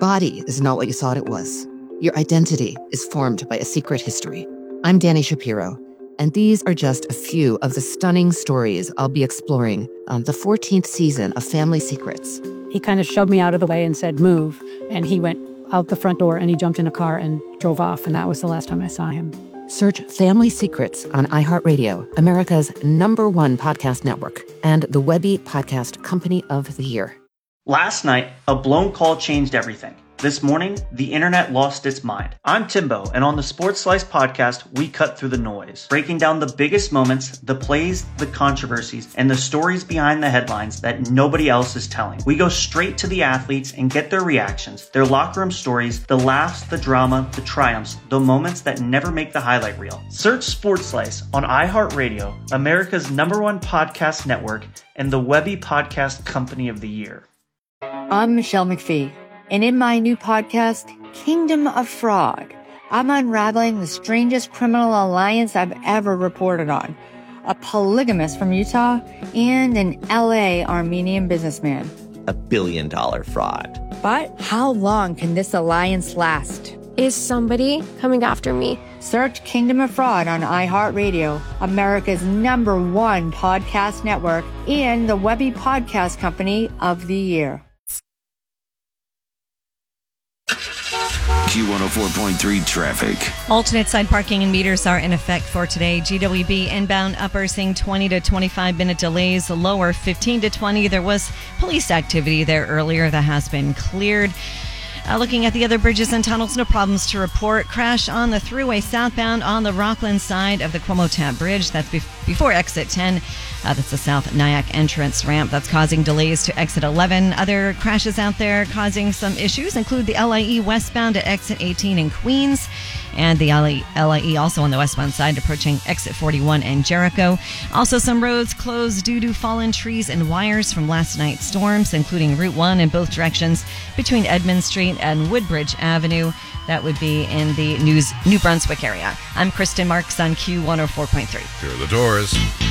body is not what you thought it was. Your identity is formed by a secret history. I'm Dani Shapiro, and these are just a few of the stunning stories I'll be exploring on the 14th season of Family Secrets. He kind of shoved me out of the way and said, move. And he went out the front door and he jumped in a car and drove off. And that was the last time I saw him. Search Family Secrets on iHeartRadio, America's #1 podcast network, and the Webby Podcast Company of the Year. Last night, a blown call changed everything. This morning, the internet lost its mind. I'm Timbo, and on the Sports Slice podcast, we cut through the noise, breaking down the biggest moments, the plays, the controversies, and the stories behind the headlines that nobody else is telling. We go straight to the athletes and get their reactions, their locker room stories, the laughs, the drama, the triumphs, the moments that never make the highlight reel. Search Sports Slice on iHeartRadio, America's #1 podcast network, and the Webby Podcast Company of the Year. I'm Michelle McPhee. And in my new podcast, Kingdom of Fraud, I'm unraveling the strangest criminal alliance I've ever reported on. A polygamist from Utah and an LA Armenian businessman. $1 billion fraud. But how long can this alliance last? Is somebody coming after me? Search Kingdom of Fraud on iHeartRadio, America's #1 podcast network, and the Webby Podcast Company of the Year. Q104.3 traffic. Alternate side parking and meters are in effect for today. GWB inbound upper seeing 20 to 25 minute delays, lower 15 to 20. There was police activity there earlier that has been cleared. Looking at the other bridges and tunnels, no problems to report. Crash on the thruway southbound on the Rockland side of the Cuomo Tap Bridge. That's before exit 10. That's the South Nyack entrance ramp. That's causing delays to exit 11. Other crashes out there causing some issues include the LIE westbound at exit 18 in Queens, and the LIE also on the westbound side approaching exit 41 in Jericho. Also some roads closed due to fallen trees and wires from last night's storms, including Route 1 in both directions between Edmund Street and Woodbridge Avenue. That would be in the New Brunswick area. I'm Kristen Marks on Q104.3. Here are the doors.